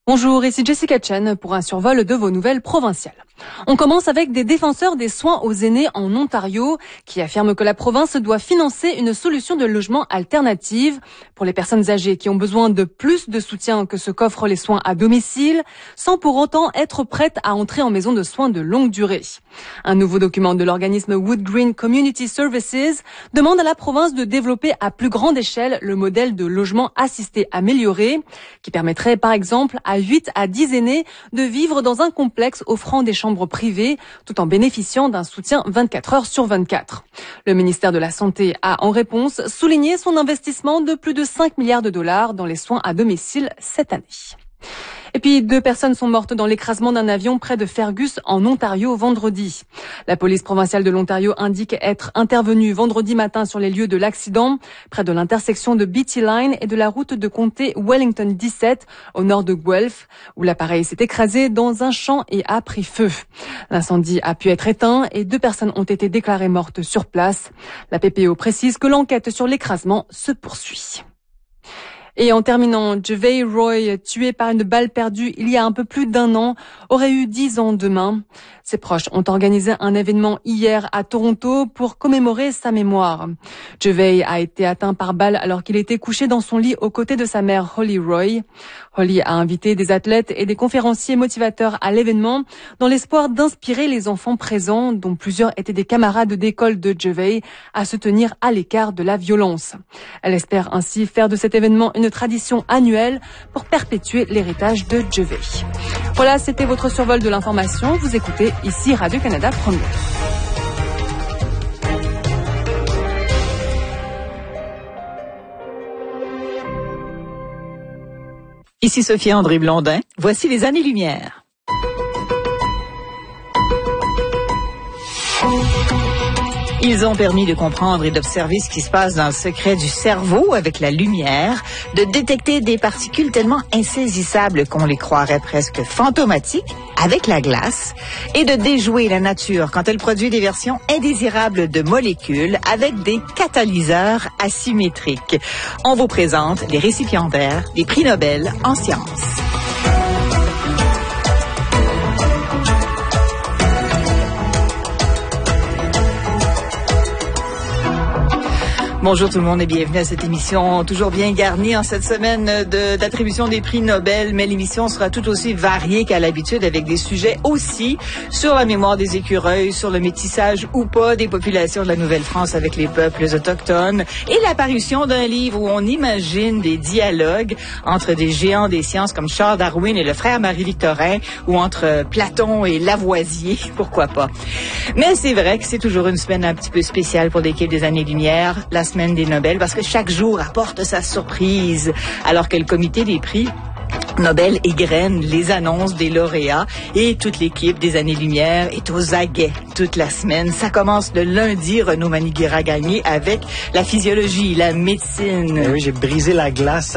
Bonjour, ici Jessica Chen pour un survol de vos nouvelles provinciales. On commence avec des défenseurs des soins aux aînés en Ontario qui affirment que la province doit financer une solution de logement alternative pour les personnes âgées qui ont besoin de plus de soutien que ce qu'offrent les soins à domicile, sans pour autant être prêtes à entrer en maison de soins de longue durée. Un nouveau document de l'organisme Wood Green Community Services demande à la province de développer à plus grande échelle le modèle de logement assisté amélioré, qui permettrait par exemple à 8 à 10 aînés de vivre dans un complexe offrant des chambres privées tout en bénéficiant d'un soutien 24 heures sur 24. Le ministère de la Santé a en réponse souligné son investissement de plus de 5 milliards de dollars dans les soins à domicile cette année. Et puis 2 personnes sont mortes dans l'écrasement d'un avion près de Fergus en Ontario vendredi. La police provinciale de l'Ontario indique être intervenue vendredi matin sur les lieux de l'accident, près de l'intersection de Beatty Line et de la route de comté Wellington 17 au nord de Guelph, où l'appareil s'est écrasé dans un champ et a pris feu. L'incendie a pu être éteint et 2 personnes ont été déclarées mortes sur place. La PPO précise que l'enquête sur l'écrasement se poursuit. Et en terminant, Jevay Roy, tué par une balle perdue il y a un peu plus d'1 an, aurait eu 10 ans demain. Ses proches ont organisé un événement hier à Toronto pour commémorer sa mémoire. Jevay a été atteint par balle alors qu'il était couché dans son lit aux côtés de sa mère Holly Roy. Holly a invité des athlètes et des conférenciers motivateurs à l'événement dans l'espoir d'inspirer les enfants présents, dont plusieurs étaient des camarades d'école de Jevay, à se tenir à l'écart de la violence. Elle espère ainsi faire de cet événement une tradition annuelle pour perpétuer l'héritage de Jevay. Voilà, c'était votre survol de l'information. Vous écoutez ici Radio-Canada Première. Ici Sophie André Blondin. Voici les années-lumière. Ils ont permis de comprendre et d'observer ce qui se passe dans le secret du cerveau avec la lumière, de détecter des particules tellement insaisissables qu'on les croirait presque fantomatiques avec la glace et de déjouer la nature quand elle produit des versions indésirables de molécules avec des catalyseurs asymétriques. On vous présente les récipiendaires des prix Nobel en sciences. Bonjour tout le monde et bienvenue à cette émission toujours bien garnie en cette semaine d'attribution des prix Nobel, mais l'émission sera tout aussi variée qu'à l'habitude avec des sujets aussi sur la mémoire des écureuils, sur le métissage ou pas des populations de la Nouvelle-France avec les peuples autochtones et l'apparition d'un livre où on imagine des dialogues entre des géants des sciences comme Charles Darwin et le frère Marie-Victorin ou entre Platon et Lavoisier, pourquoi pas. Mais c'est vrai que c'est toujours une semaine un petit peu spéciale pour l'équipe des Années-Lumière, la semaine des Nobel, parce que chaque jour apporte sa surprise, alors que le comité des prix Nobel égrène les annonces des lauréats et toute l'équipe des Années-Lumière est aux aguets toute la semaine. Ça commence le lundi, Renaud Maniguera-Gagné, avec la physiologie, la médecine. Oui, j'ai brisé la glace